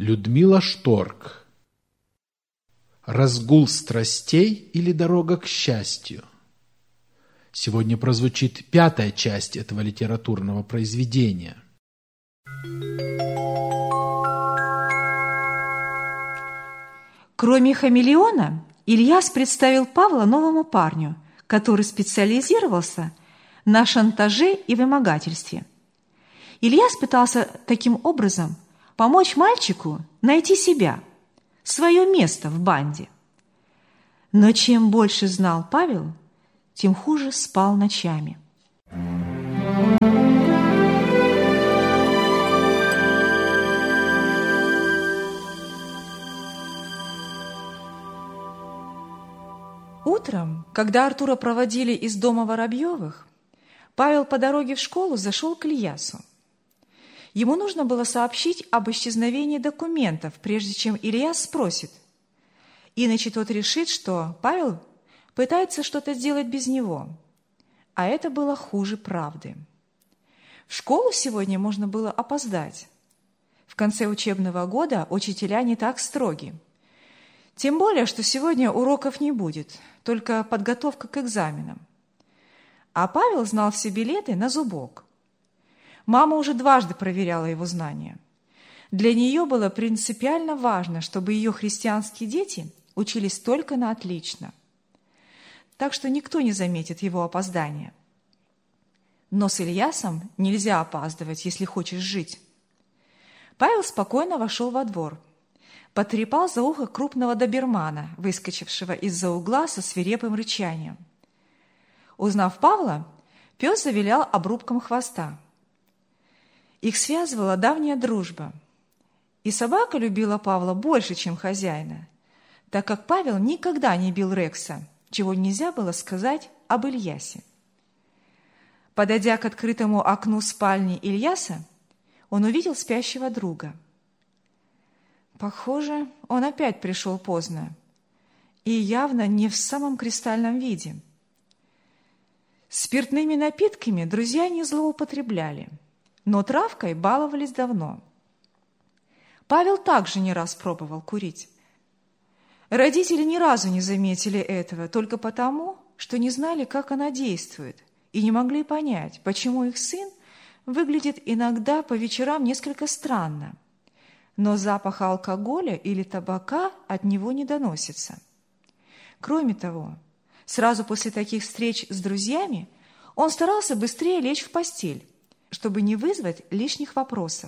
Людмила Шторк. Разгул страстей или дорога к счастью? Сегодня прозвучит 5-я часть этого литературного произведения. Кроме хамелеона, Ильяс представил Павла новому парню, который специализировался на шантаже и вымогательстве. Ильяс пытался таким образом помочь мальчику найти себя, свое место в банде. Но чем больше знал Павел, тем хуже спал ночами. Утром, когда Артура проводили из дома Воробьевых, Павел по дороге в школу зашел к Ильясу. Ему нужно было сообщить об исчезновении документов, прежде чем Ильяс спросит. Иначе тот решит, что Павел пытается что-то сделать без него. А это было хуже правды. В школу сегодня можно было опоздать. В конце учебного года учителя не так строги. Тем более, что сегодня уроков не будет, только подготовка к экзаменам. А Павел знал все билеты на зубок. Мама уже дважды проверяла его знания. Для нее было принципиально важно, чтобы ее христианские дети учились только на отлично. Так что никто не заметит его опоздания. Но с Ильясом нельзя опаздывать, если хочешь жить. Павел спокойно вошел во двор. Потрепал за ухо крупного добермана, выскочившего из-за угла со свирепым рычанием. Узнав Павла, пес завилял обрубком хвоста. Их связывала давняя дружба. И собака любила Павла больше, чем хозяина, так как Павел никогда не бил Рекса, чего нельзя было сказать об Ильясе. Подойдя к открытому окну спальни Ильяса, он увидел спящего друга. Похоже, он опять пришел поздно и явно не в самом кристальном виде. Спиртными напитками друзья не злоупотребляли, но травкой баловались давно. Павел также не раз пробовал курить. Родители ни разу не заметили этого, только потому, что не знали, как она действует, и не могли понять, почему их сын выглядит иногда по вечерам несколько странно, но запаха алкоголя или табака от него не доносится. Кроме того, сразу после таких встреч с друзьями он старался быстрее лечь в постель, чтобы не вызвать лишних вопросов.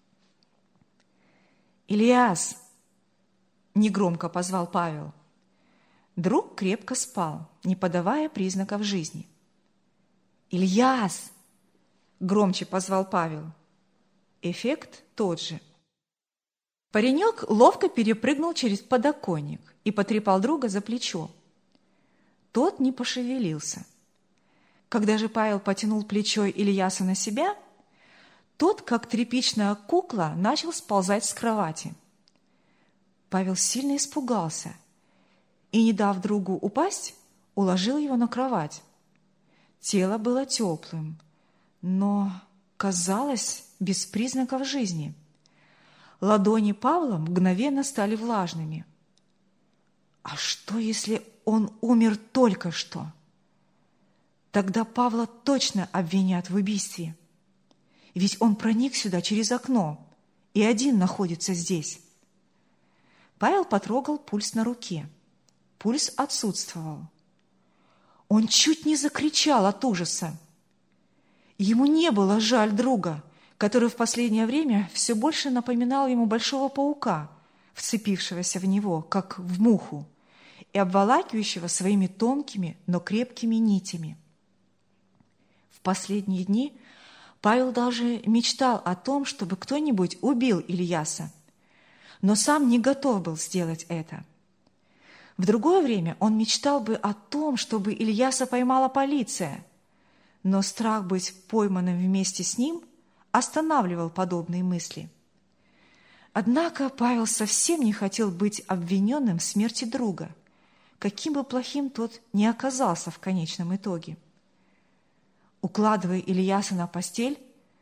«Ильяс!» – негромко позвал Павел. Друг крепко спал, не подавая признаков жизни. «Ильяс!» – громче позвал Павел. Эффект тот же. Паренек ловко перепрыгнул через подоконник и потрепал друга за плечо. Тот не пошевелился. Когда же Павел потянул плечо Ильяса на себя, тот, как тряпичная кукла, начал сползать с кровати. Павел сильно испугался и, не дав другу упасть, уложил его на кровать. Тело было теплым, но казалось без признаков жизни. Ладони Павла мгновенно стали влажными. А что, если он умер только что? Тогда Павла точно обвинят в убийстве. Ведь он проник сюда через окно и один находится здесь. Павел потрогал пульс на руке. Пульс отсутствовал. Он чуть не закричал от ужаса. Ему не было жаль друга, который в последнее время все больше напоминал ему большого паука, вцепившегося в него, как в муху, и обволакивающего своими тонкими, но крепкими нитями. В последние дни Павел даже мечтал о том, чтобы кто-нибудь убил Ильяса, но сам не готов был сделать это. В другое время он мечтал бы о том, чтобы Ильяса поймала полиция, но страх быть пойманным вместе с ним останавливал подобные мысли. Однако Павел совсем не хотел быть обвиненным в смерти друга, каким бы плохим тот ни оказался в конечном итоге. Укладывая Ильяса на постель,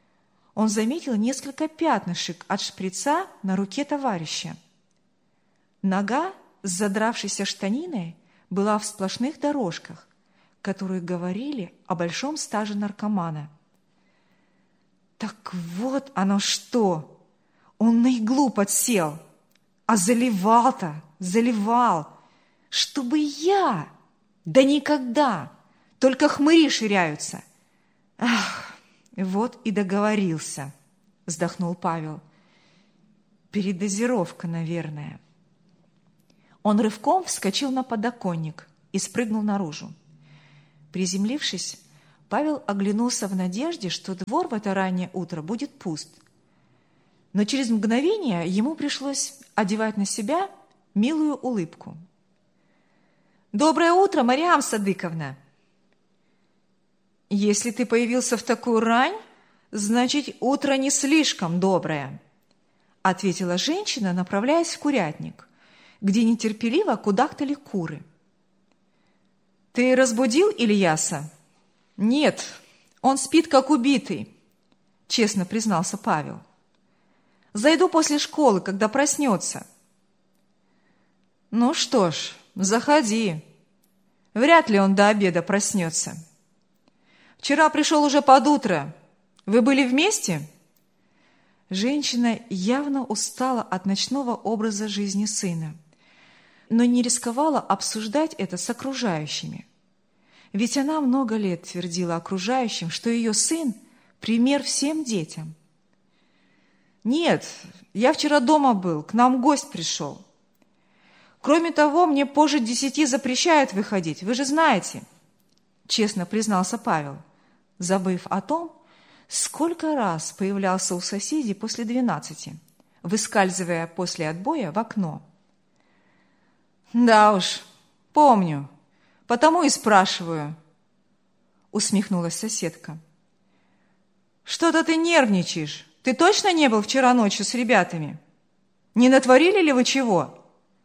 он заметил несколько пятнышек от шприца на руке товарища. Нога с задравшейся штаниной была в сплошных дорожках, которые говорили о большом стаже наркомана. Так вот оно что! Он на иглу подсел, а заливал-то, заливал, чтобы я... Да никогда! Только хмыри ширяются. Ах, вот и договорился, вздохнул Павел. Передозировка, наверное. Он рывком вскочил на подоконник и спрыгнул наружу. Приземлившись, Павел оглянулся в надежде, что двор в это раннее утро будет пуст. Но через мгновение ему пришлось одевать на себя милую улыбку. «Доброе утро, Мариам Садыковна!» «Если ты появился в такую рань, значит, утро не слишком доброе», ответила женщина, направляясь в курятник, где нетерпеливо кудахтали куры. «Ты разбудил Ильяса?» «Нет, он спит, как убитый», честно признался Павел. «Зайду после школы, когда проснется». «Ну что ж, заходи. Вряд ли он до обеда проснется. Вчера пришел уже под утро. Вы были вместе?» Женщина явно устала от ночного образа жизни сына, но не рисковала обсуждать это с окружающими. Ведь она много лет твердила окружающим, что ее сын – пример всем детям. «Нет, я вчера дома был, к нам гость пришел. Кроме того, мне позже 10 запрещают выходить, вы же знаете», – честно признался Павел, забыв о том, сколько раз появлялся у соседей после 12, выскальзывая после отбоя в окно. «Да уж, помню, потому и спрашиваю», — усмехнулась соседка. «Что-то ты нервничаешь. Ты точно не был вчера ночью с ребятами? Не натворили ли вы чего?»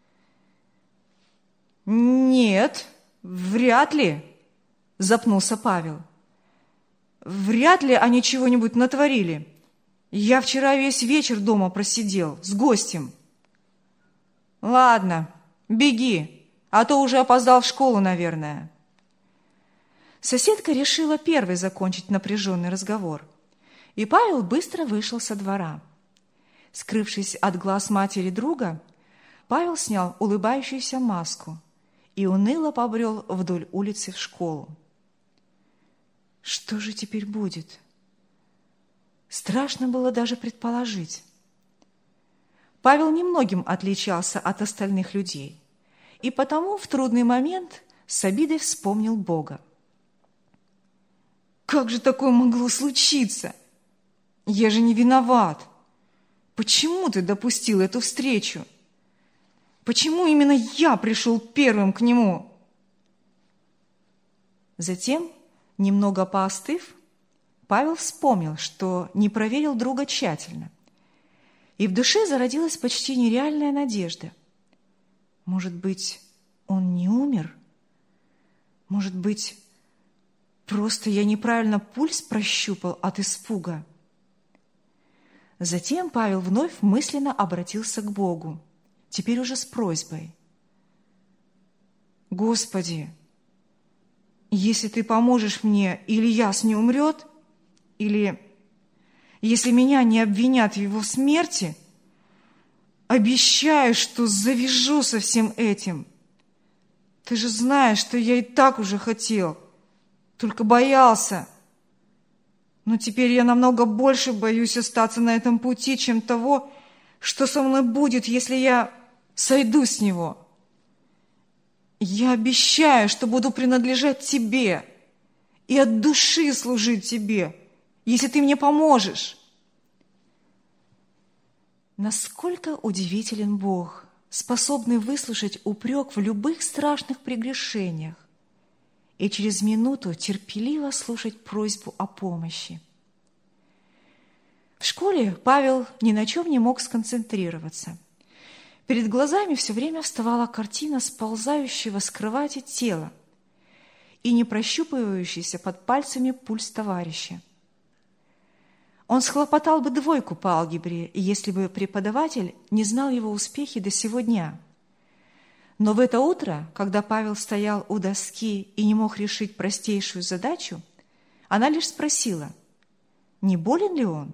«Нет, вряд ли», — запнулся Павел. «Вряд ли они чего-нибудь натворили. Я вчера весь вечер дома просидел, с гостем». «Ладно, беги, а то уже опоздал в школу, наверное». Соседка решила первой закончить напряженный разговор, и Павел быстро вышел со двора. Скрывшись от глаз матери друга, Павел снял улыбающуюся маску и уныло побрел вдоль улицы в школу. Что же теперь будет? Страшно было даже предположить. Павел немногим отличался от остальных людей, и потому в трудный момент с обидой вспомнил Бога. «Как же такое могло случиться? Я же не виноват. Почему ты допустил эту встречу? Почему именно я пришел первым к нему?» Затем, немного поостыв, Павел вспомнил, что не проверил друга тщательно, и в душе зародилась почти нереальная надежда. Может быть, он не умер? Может быть, просто я неправильно пульс прощупал от испуга? Затем Павел вновь мысленно обратился к Богу, теперь уже с просьбой. «Господи, если ты поможешь мне, Ильяс не умрет, или если меня не обвинят в его смерти, обещаю, что завяжу со всем этим. Ты же знаешь, что я и так уже хотел, только боялся. Но теперь я намного больше боюсь остаться на этом пути, чем того, что со мной будет, если я сойду с него. Я обещаю, что буду принадлежать тебе и от души служить тебе, если ты мне поможешь». Насколько удивителен Бог, способный выслушать упрек в любых страшных прегрешениях и через минуту терпеливо слушать просьбу о помощи. В школе Павел ни на чем не мог сконцентрироваться. Перед глазами все время вставала картина сползающего с кровати тела и не прощупывающийся под пальцами пульс товарища. Он схлопотал бы 2 по алгебре, если бы преподаватель не знал его успехи до сего дня. Но в это утро, когда Павел стоял у доски и не мог решить простейшую задачу, она лишь спросила, не болен ли он?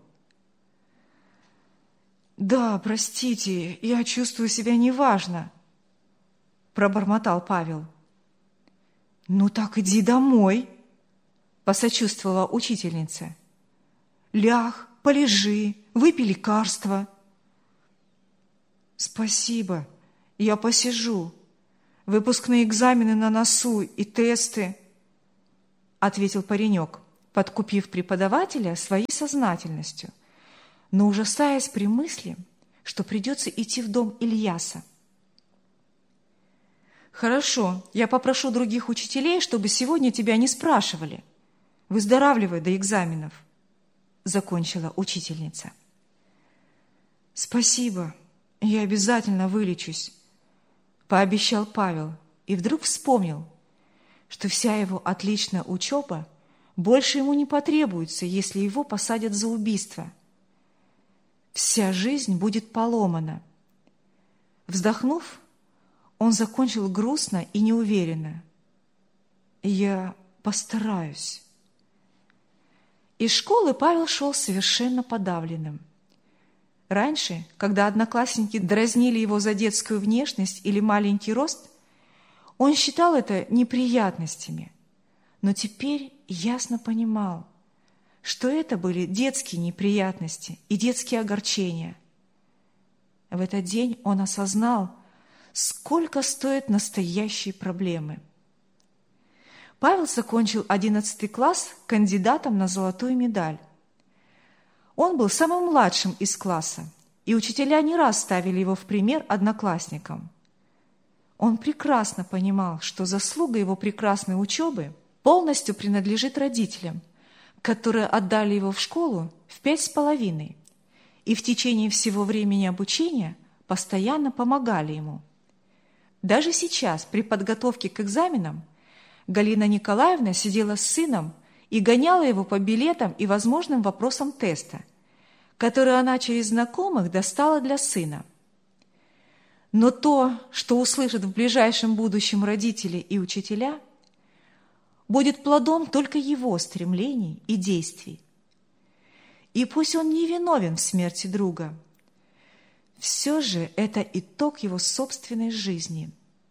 «Да, простите, я чувствую себя неважно», – пробормотал Павел. «Ну так иди домой», – посочувствовала учительница. «Ляг, полежи, выпей лекарство». «Спасибо, я посижу. Выпускные экзамены на носу и тесты», – ответил паренек, подкупив преподавателя своей сознательностью, но ужасаясь при мысли, что придется идти в дом Ильяса. «Хорошо, я попрошу других учителей, чтобы сегодня тебя не спрашивали. Выздоравливай до экзаменов», – закончила учительница. «Спасибо, я обязательно вылечусь», – пообещал Павел и вдруг вспомнил, что вся его отличная учеба больше ему не потребуется, если его посадят за убийство. Вся жизнь будет поломана. Вздохнув, он закончил грустно и неуверенно. «Я постараюсь». Из школы Павел шел совершенно подавленным. Раньше, когда одноклассники дразнили его за детскую внешность или маленький рост, он считал это неприятностями, но теперь ясно понимал, что это были детские неприятности и детские огорчения. В этот день он осознал, сколько стоят настоящие проблемы. Павел закончил 11 класс кандидатом на золотую медаль. Он был самым младшим из класса, и учителя не раз ставили его в пример одноклассникам. Он прекрасно понимал, что заслуга его прекрасной учебы полностью принадлежит родителям, которые отдали его в школу в 5,5 и в течение всего времени обучения постоянно помогали ему. Даже сейчас, при подготовке к экзаменам, Галина Николаевна сидела с сыном и гоняла его по билетам и возможным вопросам теста, которые она через знакомых достала для сына. Но то, что услышат в ближайшем будущем родители и учителя, будет плодом только его стремлений и действий. И пусть он не виновен в смерти друга, все же это итог его собственной жизни.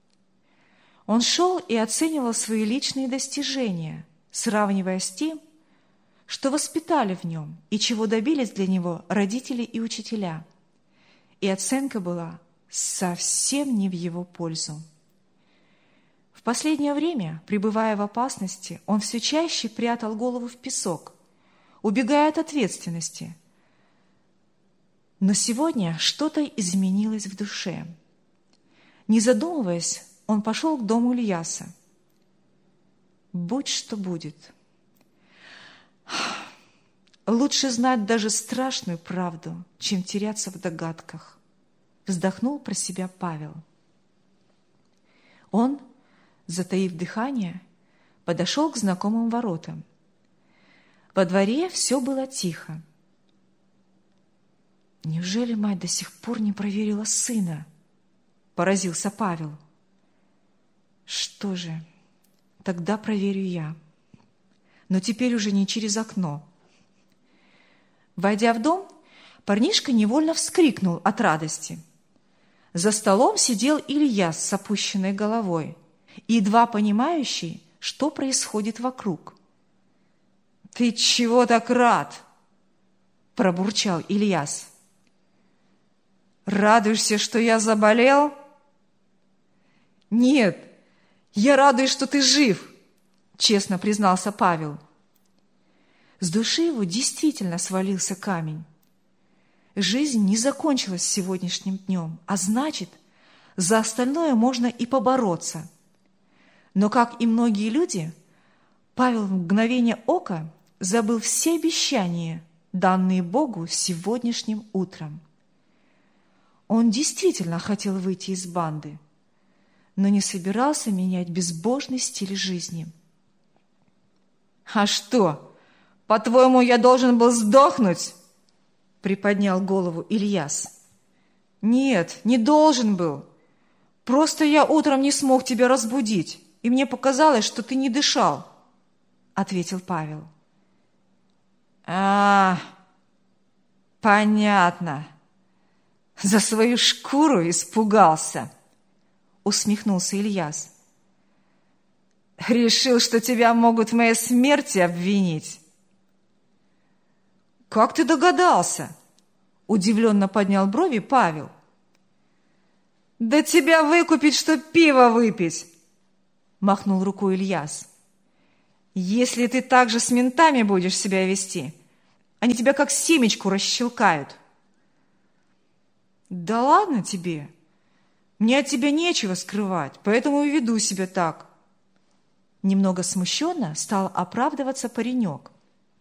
Он шел и оценивал свои личные достижения, сравнивая с тем, что воспитали в нем и чего добились для него родители и учителя. И оценка была совсем не в его пользу. В последнее время, пребывая в опасности, он все чаще прятал голову в песок, убегая от ответственности. Но сегодня что-то изменилось в душе. Не задумываясь, он пошел к дому Ильяса. Будь что будет. Лучше знать даже страшную правду, чем теряться в догадках, вздохнул про себя Павел. Он, затаив дыхание, подошел к знакомым воротам. Во дворе все было тихо. «Неужели мать до сих пор не проверила сына?» – поразился Павел. «Что же, тогда проверю я. Но теперь уже не через окно». Войдя в дом, парнишка невольно вскрикнул от радости. За столом сидел Илья с опущенной головой, едва понимающий, что происходит вокруг. «Ты чего так рад?» – пробурчал Ильяс. «Радуешься, что я заболел?» «Нет, я радуюсь, что ты жив», – честно признался Павел. С души его действительно свалился камень. Жизнь не закончилась сегодняшним днем, а значит, за остальное можно и побороться. Но, как и многие люди, Павел в мгновение ока забыл все обещания, данные Богу сегодняшним утром. Он действительно хотел выйти из банды, но не собирался менять безбожный стиль жизни. «А что, По-твоему, я должен был сдохнуть? Приподнял голову Ильяс. Нет, не должен был. Просто я утром не смог тебя разбудить, и мне показалось, что ты не дышал, ответил Павел. Понятно. За свою шкуру испугался, усмехнулся Ильяс. Решил, что тебя могут в моей смерти обвинить. Как ты догадался? Удивленно поднял брови Павел. Да тебя выкупить, что пиво выпить, махнул рукой Ильяс. Если ты так же с ментами будешь себя вести, они тебя как семечку расщелкают. Да ладно тебе. Мне от тебя нечего скрывать, поэтому и веду себя так. Немного смущенно стал оправдываться паренек.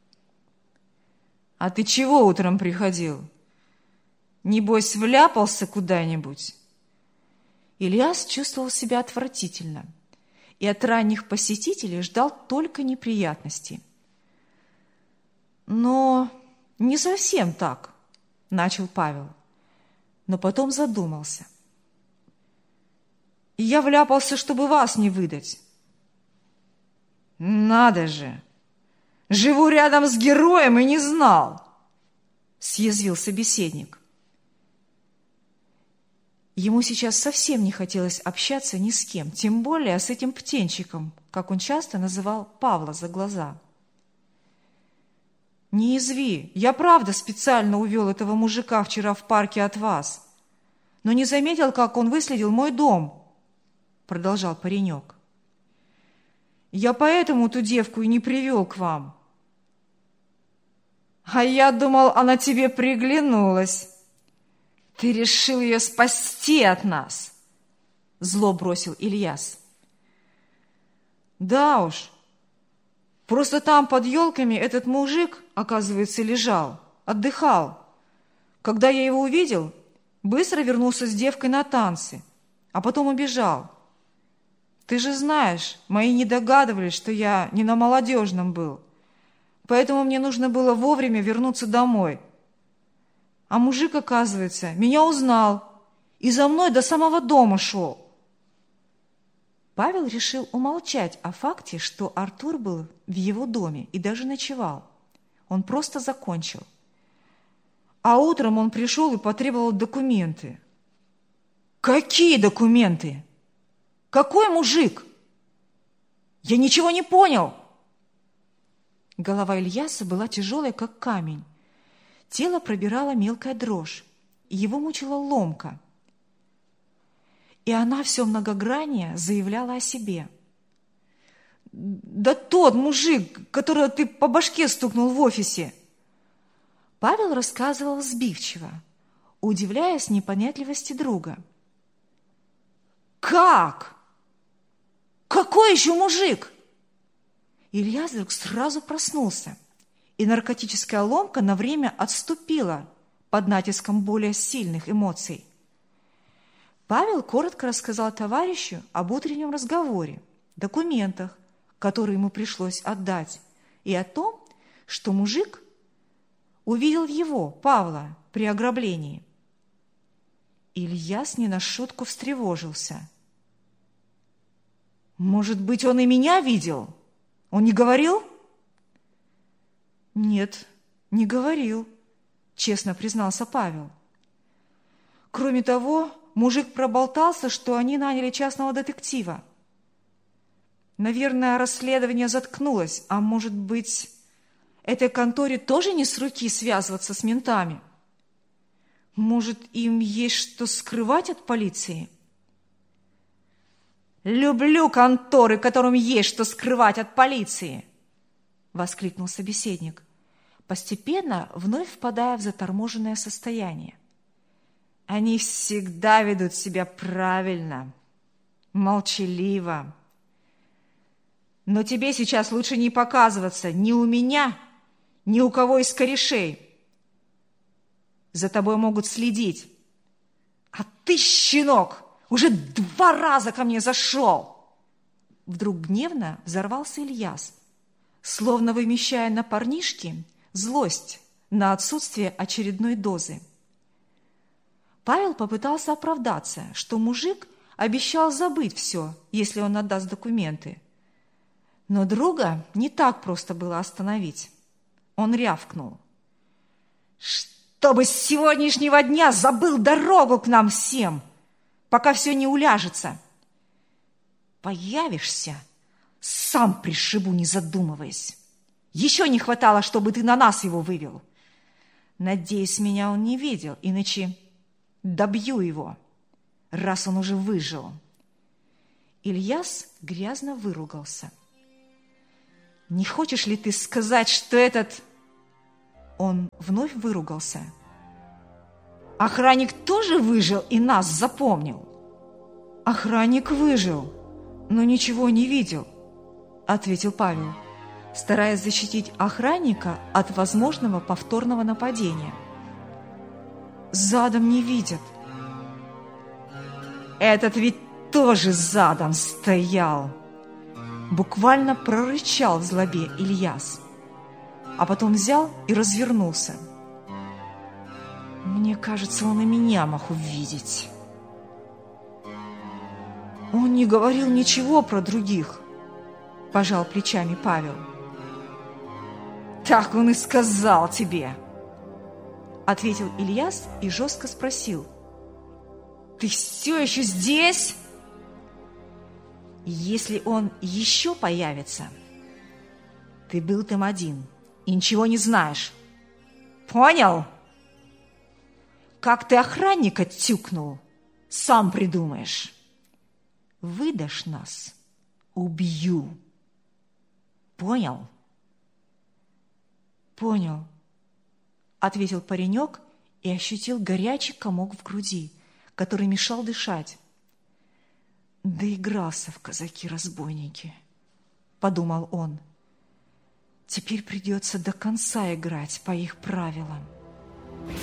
А ты чего утром приходил? Небось, вляпался куда-нибудь? Ильяс чувствовал себя отвратительно и от ранних посетителей ждал только неприятностей. Но не совсем так, начал Павел, но потом задумался. Я вляпался, чтобы вас не выдать. Надо же! Живу рядом с героем и не знал, съязвил собеседник. Ему сейчас совсем не хотелось общаться ни с кем, тем более с этим птенчиком, как он часто называл Павла за глаза. Не изви, я правда специально увел этого мужика вчера в парке от вас, но не заметил, как он выследил мой дом, продолжал паренек. Я поэтому ту девку и не привел к вам. А я думал, она тебе приглянулась. Ты решил ее спасти от нас, зло бросил Ильяс. Да уж, просто там под елками этот мужик, оказывается, лежал, отдыхал. Когда я его увидел, быстро вернулся с девкой на танцы, а потом убежал. Ты же знаешь, мои не догадывались, что я не на молодежном был, поэтому мне нужно было вовремя вернуться домой. А мужик, оказывается, меня узнал и за мной до самого дома шел. Павел решил умолчать о факте, что Артур был в его доме и даже ночевал. Он просто закончил. А утром он пришел и потребовал документы. Какие документы? Какой мужик? Я ничего не понял. Голова Ильяса была тяжелой, как камень. Тело пробирала мелкая дрожь, и его мучила ломка. И она все многограннее заявляла о себе. Да тот мужик, которого ты по башке стукнул в офисе. Павел рассказывал сбивчиво, удивляясь непонятливости друга. Как? Какой еще мужик? Илья вдруг сразу проснулся, и наркотическая ломка на время отступила под натиском более сильных эмоций. Павел коротко рассказал товарищу об утреннем разговоре, документах, которые ему пришлось отдать, и о том, что мужик увидел его, Павла, при ограблении. Ильяс не на шутку встревожился. «Может быть, он и меня видел? Он не говорил?» «Нет, не говорил», — честно признался Павел. «Кроме того, мужик проболтался, что они наняли частного детектива. Наверное, расследование заткнулось, а может быть, этой конторе тоже не с руки связываться с ментами? Может, им есть что скрывать от полиции?» «Люблю конторы, которым есть что скрывать от полиции!» — воскликнул собеседник, постепенно вновь впадая в заторможенное состояние. «Они всегда ведут себя правильно, молчаливо. Но тебе сейчас лучше не показываться ни у меня, ни у кого из корешей. За тобой могут следить. А ты, щенок, уже 2 раза ко мне зашел!» Вдруг гневно взорвался Ильяс, словно вымещая на парнишке злость на отсутствие очередной дозы. Павел попытался оправдаться, что мужик обещал забыть все, если он отдаст документы. Но друга не так просто было остановить. Он рявкнул: «Чтобы с сегодняшнего дня забыл дорогу к нам всем, пока все не уляжется. Появишься, сам пришибу, не задумываясь. Еще не хватало, чтобы ты на нас его вывел. Надеюсь, меня он не видел, иначе добью его, раз он уже выжил». Ильяс грязно выругался. «Не хочешь ли ты сказать, что этот...» Он вновь выругался. «Охранник тоже выжил и нас запомнил?» «Охранник выжил, но ничего не видел», — ответил Павел, стараясь защитить охранника от возможного повторного нападения. «Задом не видят». «Этот ведь тоже задом стоял!» Буквально прорычал в злобе Ильяс, а потом взял и развернулся. «Мне кажется, он и меня мог увидеть». «Он не говорил ничего про других», – пожал плечами Павел. «Так он и сказал тебе», – ответил Ильяс и жестко спросил: «Ты все еще здесь?» «Если он еще появится, ты был там один и ничего не знаешь. Понял? Как ты охранника тюкнул, сам придумаешь. Выдашь нас — убью. Понял?» «Понял», — ответил паренек и ощутил горячий комок в груди, который мешал дышать. «Доигрался в казаки-разбойники», — подумал он. «Теперь придется до конца играть по их правилам».